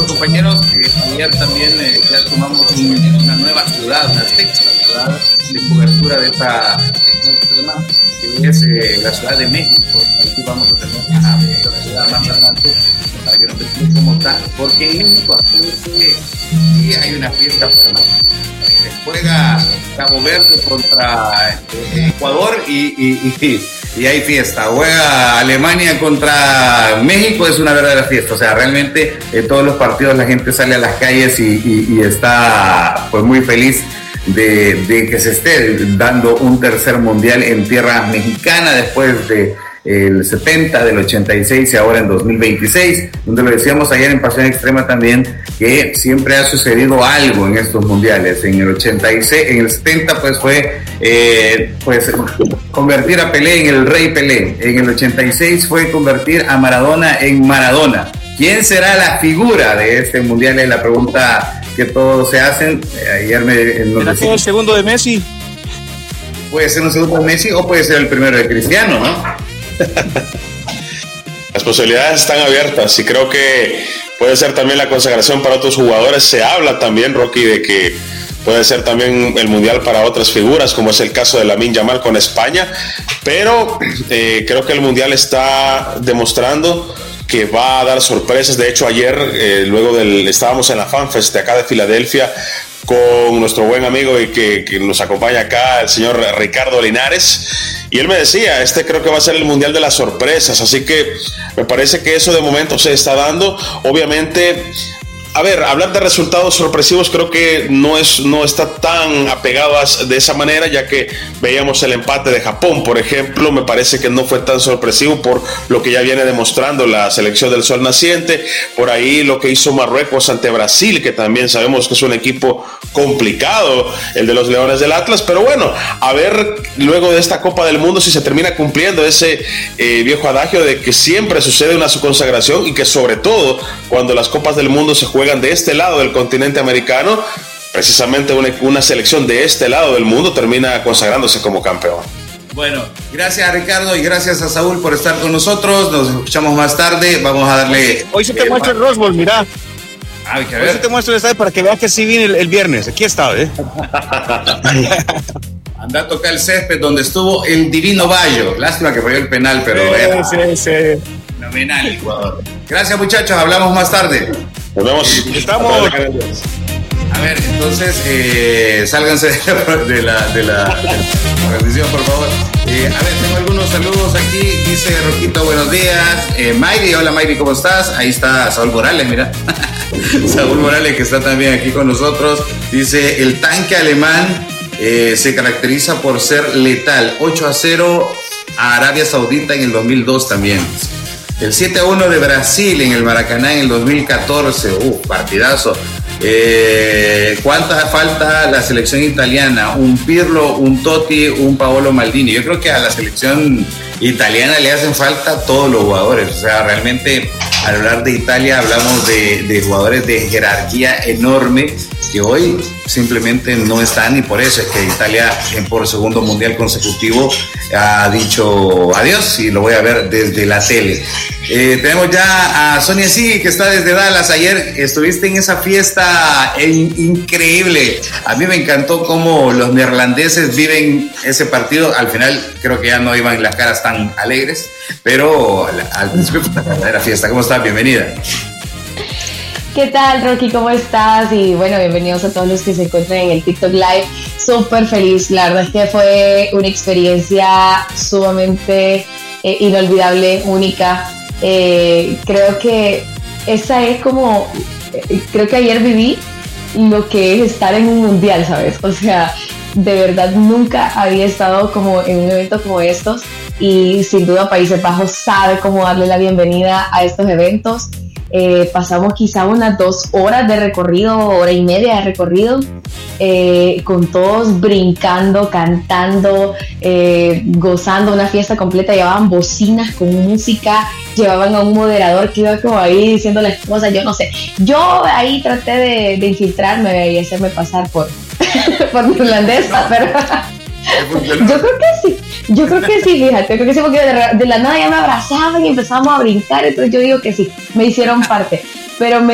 bueno, compañeros, ayer también ya tomamos una nueva ciudad, una sexta ciudad de cobertura de esta tema, que es la Ciudad de México. Aquí vamos a tener una ciudad más adelante para que nos explique cómo está, porque en México sí hay una fiesta permanente. Juega Cabo Verde contra Ecuador y hay fiesta. Juega Alemania contra México, es una verdadera fiesta. O sea, realmente en todos los partidos la gente sale a las calles y está pues muy feliz de que se esté dando un tercer mundial en tierra mexicana después de el 70, del 86 y ahora en 2026, donde lo decíamos ayer en Pasión Extrema también, que siempre ha sucedido algo en estos mundiales. En el 86, en el 70 pues fue convertir a Pelé en el Rey Pelé. En el 86 fue convertir a Maradona en Maradona. ¿Quién será la figura de este mundial? Es la pregunta que todos se hacen. Ayer ¿Será que el segundo de Messi? Puede ser un segundo de Messi o puede ser el primero de Cristiano, ¿no? Las posibilidades están abiertas y creo que puede ser también la consagración para otros jugadores. Se habla también, Rocky, de que puede ser también el mundial para otras figuras, como es el caso de Lamine Yamal con España, pero creo que el mundial está demostrando que va a dar sorpresas. De hecho, ayer estábamos en la FanFest de acá de Filadelfia con nuestro buen amigo y que nos acompaña acá, el señor Ricardo Linares, y él me decía, creo que va a ser el mundial de las sorpresas, así que me parece que eso de momento se está dando. Obviamente, a ver, hablar de resultados sorpresivos creo que no está tan apegado de esa manera, ya que veíamos el empate de Japón, por ejemplo. Me parece que no fue tan sorpresivo por lo que ya viene demostrando la selección del sol naciente. Por ahí lo que hizo Marruecos ante Brasil, que también sabemos que es un equipo complicado, el de los Leones del Atlas. Pero bueno, a ver luego de esta Copa del Mundo si se termina cumpliendo ese viejo adagio de que siempre sucede una consagración, y que sobre todo cuando las Copas del Mundo se juegan de este lado del continente americano, precisamente una selección de este lado del mundo termina consagrándose como campeón. Bueno, gracias a Ricardo y gracias a Saúl por estar con nosotros. Nos escuchamos más tarde. Vamos a darle... Hoy se te muestra el Rose Bowl, mira. Hoy se te muestra el estadio para que veas que sí vine el viernes. Aquí está, Anda a tocar el césped donde estuvo el Divino Bayo. Lástima que falló el penal, pero sí. Fenomenal el jugador. Gracias, muchachos, hablamos más tarde. Nos vemos. Estamos. A ver, entonces, sálganse de la transmisión, por favor. A ver, tengo algunos saludos aquí. Dice Roquito, buenos días. Mayri, hola Mayri, ¿cómo estás? Ahí está Saúl Morales, mira. Saúl Morales, que está también aquí con nosotros. Dice, el tanque alemán se caracteriza por ser letal. 8-0 a Arabia Saudita en el 2002 también. El 7-1 de Brasil en el Maracaná en el 2014. Partidazo. ¿Cuánta falta la selección italiana? Un Pirlo, un Totti, un Paolo Maldini. Yo creo que a la selección italiana le hacen falta todos los jugadores. O sea, realmente al hablar de Italia hablamos de jugadores de jerarquía enorme que hoy simplemente no están, y por eso es que Italia por segundo mundial consecutivo ha dicho adiós y lo voy a ver desde la tele. Tenemos ya a Sonia Sí, que está desde Dallas. Ayer estuviste en esa fiesta increíble. A mí me encantó cómo los neerlandeses viven ese partido. Al final creo que ya no iban las caras tan alegres, pero al principio fue una verdadera fiesta. ¿Cómo estás? Bienvenida. ¿Qué tal, Rocky? ¿Cómo estás? Y bueno, bienvenidos a todos los que se encuentran en el TikTok Live. Súper feliz, la verdad es que fue una experiencia sumamente inolvidable, única. Creo que esa es como, creo que ayer viví lo que es estar en un mundial, ¿sabes? O sea, de verdad nunca había estado como en un evento como estos, y sin duda Países Bajos sabe cómo darle la bienvenida a estos eventos. Pasamos quizá unas 2 horas de recorrido, hora y media de recorrido, con todos brincando, cantando, gozando una fiesta completa. Llevaban bocinas con música, llevaban a un moderador que iba como ahí diciendo las cosas, yo no sé. Yo ahí traté de infiltrarme y hacerme pasar por irlandesa, pero yo creo que sí, fíjate, creo que sí, porque de la nada ya me abrazaban y empezamos a brincar, entonces yo digo que sí, me hicieron parte, pero